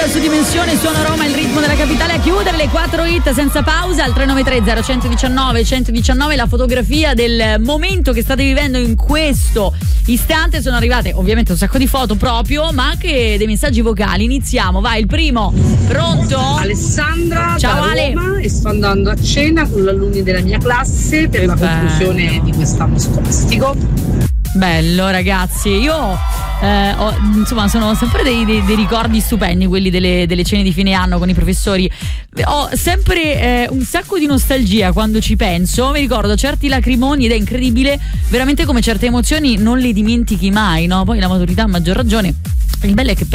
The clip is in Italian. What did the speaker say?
su Dimensione, suona Roma, il ritmo della capitale a chiudere le 4 hit senza pausa al 393 0119 119. La fotografia del momento che state vivendo in questo istante. Sono arrivate ovviamente un sacco di foto proprio, ma anche dei messaggi vocali. Iniziamo, vai, il primo. Pronto? Alessandra, ciao da Ale. Roma, e sto andando a cena con gli alunni della mia classe per la conclusione di quest'anno scolastico. Bello ragazzi, io insomma sono sempre dei ricordi stupendi quelli delle cene di fine anno con i professori. Ho sempre un sacco di nostalgia quando ci penso, mi ricordo certi lacrimoni ed è incredibile veramente come certe emozioni non le dimentichi mai, no? Poi la maturità a maggior ragione. Il bello è che